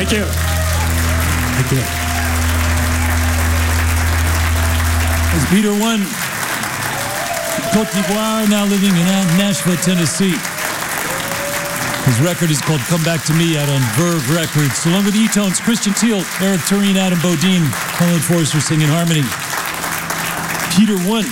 Thank you. Thank you. It's Peter One, Côte d'Ivoire, now living in Nashville, Tennessee. His record is called Come Back to Me, out on Verve Records. Along with E-Tones, Christian Teal, Eric Tureen, Adam Bodine, Colin Forrester singing harmony. Peter One.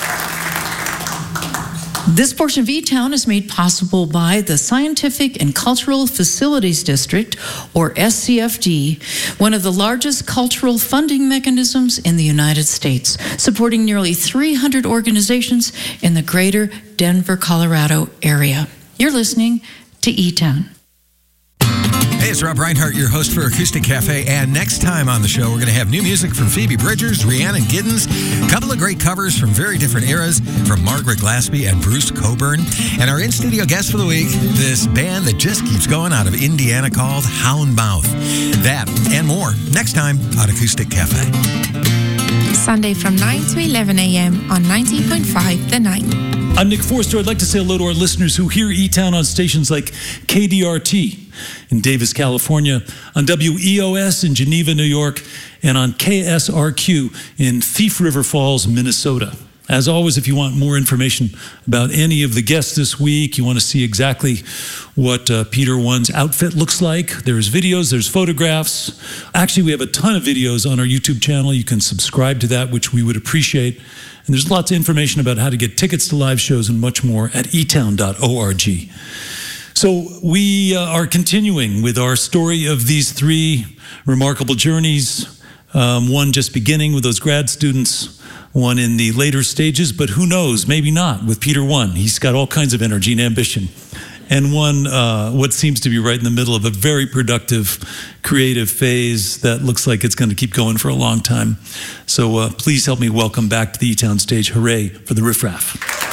This portion of E-Town is made possible by the Scientific and Cultural Facilities District, or SCFD, one of the largest cultural funding mechanisms in the United States, supporting nearly 300 organizations in the greater Denver, Colorado area. You're listening to E-Town. Hey, it's Rob Reinhart, your host for Acoustic Cafe, and next time on the show, we're going to have new music from Phoebe Bridgers, Rhiannon Giddens, a couple of great covers from very different eras from Margaret Glaspie and Bruce Coburn, and our in-studio guest for the week, this band that just keeps going out of Indiana called Houndmouth. That and more next time on Acoustic Cafe. Sunday from 9 to 11 a.m. on 90.5 The Night. I'm Nick Forster. I'd like to say hello to our listeners who hear E-Town on stations like KDRT in Davis, California, on WEOS in Geneva, New York, and on KSRQ in Thief River Falls, Minnesota. As always, if you want more information about any of the guests this week, you want to see exactly what Peter One's outfit looks like, there's videos, there's photographs. Actually, we have a ton of videos on our YouTube channel. You can subscribe to that, which we would appreciate. And there's lots of information about how to get tickets to live shows and much more at etown.org. So we are continuing with our story of these three remarkable journeys, one just beginning with those grad students, one in the later stages, but who knows, maybe not, with Peter One. He's got all kinds of energy and ambition. And one, what seems to be right in the middle of a very productive, creative phase that looks like it's going to keep going for a long time. So please help me welcome back to the E-Town stage. Hooray for the Riff Raff.